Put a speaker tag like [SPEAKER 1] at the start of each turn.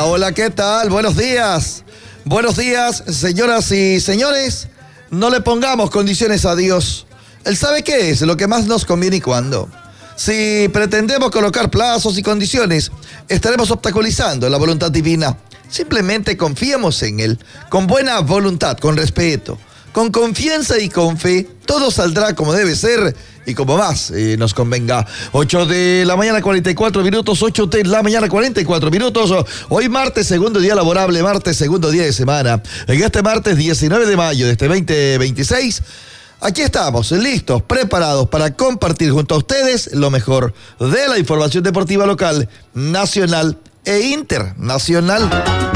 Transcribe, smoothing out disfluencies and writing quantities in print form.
[SPEAKER 1] hola, ¿qué tal? Buenos días. Buenos días, señoras y señores. No le pongamos condiciones a Dios. Él sabe qué es lo que más nos conviene y cuándo. Si pretendemos colocar plazos y condiciones, estaremos obstaculizando la voluntad divina. Simplemente confiemos en Él, con buena voluntad, con respeto, con confianza y con fe. Todo saldrá como debe ser y como más nos convenga. 8 de la mañana, 44 minutos, 8 de la mañana, 44 minutos. Hoy martes, segundo día laborable, martes, segundo día de semana. En este martes 19 de mayo de este 2026, aquí estamos, listos, preparados para compartir junto a ustedes lo mejor de la información deportiva local, nacional e internacional.